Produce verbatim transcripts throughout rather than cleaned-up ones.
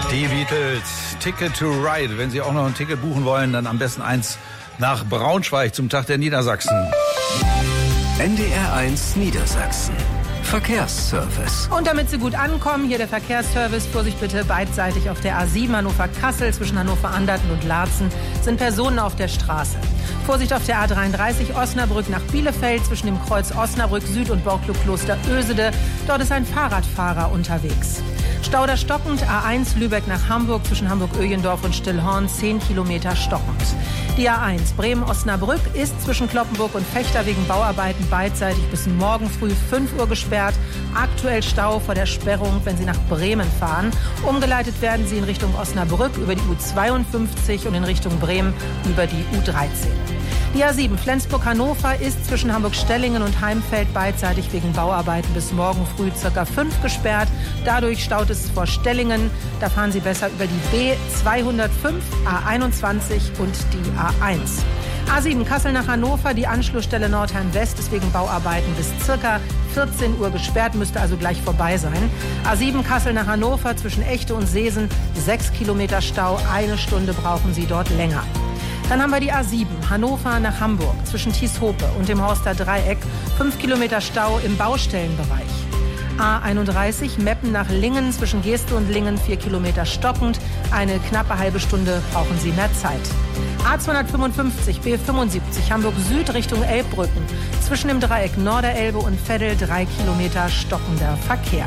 Die Beatles, Ticket to Ride. Wenn Sie auch noch ein Ticket buchen wollen, dann am besten eins nach Braunschweig zum Tag der Niedersachsen. N D R eins Niedersachsen. Verkehrsservice. Und damit Sie gut ankommen, hier der Verkehrsservice. Vorsicht bitte, beidseitig auf der A sieben Hannover-Kassel zwischen Hannover-Anderten und Laatzen sind Personen auf der Straße. Vorsicht auf der A dreiunddreißig Osnabrück nach Bielefeld zwischen dem Kreuz Osnabrück Süd und Borklo-Kloster Ösede. Dort ist ein Fahrradfahrer unterwegs. Stauder stockend, A eins Lübeck nach Hamburg zwischen Hamburg-Öjendorf und Stillhorn, zehn Kilometer stockend. Die A eins Bremen-Osnabrück ist zwischen Cloppenburg und Vechta wegen Bauarbeiten beidseitig bis morgen früh fünf Uhr gesperrt. Aktuell Stau vor der Sperrung, wenn Sie nach Bremen fahren. Umgeleitet werden Sie in Richtung Osnabrück über die U zweiundfünfzig und in Richtung Bremen über die U dreizehn. Die A sieben Flensburg-Hannover ist zwischen Hamburg-Stellingen und Heimfeld beidseitig wegen Bauarbeiten bis morgen früh circa fünf gesperrt. Dadurch staut es vor Stellingen. Da fahren Sie besser über die B zweihundertfünf, A einundzwanzig und die A eins. A sieben Kassel nach Hannover, die Anschlussstelle Nordheim-West ist wegen Bauarbeiten bis circa vierzehn Uhr gesperrt, müsste also gleich vorbei sein. A sieben Kassel nach Hannover zwischen Echte und Seesen, sechs Kilometer Stau, eine Stunde brauchen Sie dort länger. Dann haben wir die A sieben Hannover nach Hamburg zwischen Tieshope und dem Horster Dreieck, fünf Kilometer Stau im Baustellenbereich. A einunddreißig Meppen nach Lingen zwischen Geeste und Lingen, vier Kilometer stockend, eine knappe halbe Stunde brauchen Sie mehr Zeit. A zweihundertfünfundfünfzig B fünfundsiebzig Hamburg Süd Richtung Elbbrücken zwischen dem Dreieck Norderelbe und Veddel, drei Kilometer stockender Verkehr.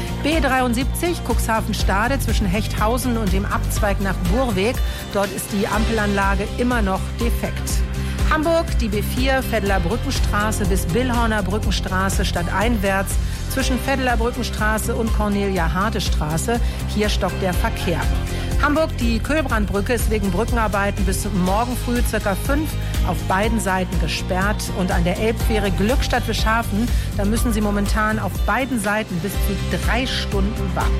B dreiundsiebzig Cuxhaven-Stade zwischen Hechthausen und dem Abzweig nach Burweg. Dort ist die Ampelanlage immer noch defekt. Hamburg, die B vier Veddeler Brückenstraße bis Billhorner Brückenstraße stadteinwärts zwischen Veddeler Brückenstraße und Cornelia-Harte-Straße. Hier stockt der Verkehr. Hamburg, die Köhlbrandbrücke ist wegen Brückenarbeiten bis morgen früh circa fünf auf beiden Seiten gesperrt. Und an der Elbfähre Glückstadt-Wischhafen, da müssen Sie momentan auf beiden Seiten bis zu drei Stunden warten.